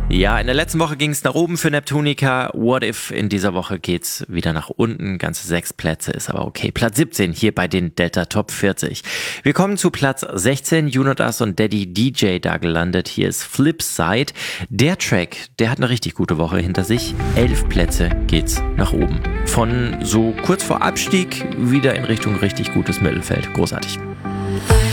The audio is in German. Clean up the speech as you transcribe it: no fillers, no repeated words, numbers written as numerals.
Ja, in der letzten Woche ging es nach oben für Neptunica. What If? In dieser Woche geht's wieder nach unten. Ganze 6 Plätze, ist aber okay. Platz 17 hier bei den Delta Top 40. Wir kommen zu Platz 16. Junodas und Daddy DJ da gelandet. Hier ist Flipside. Der Track, der hat eine richtig gute Woche hinter sich. 11 Plätze geht's nach oben. Von so kurz vor Abstieg wieder in Richtung richtig gutes Mittelfeld. Großartig.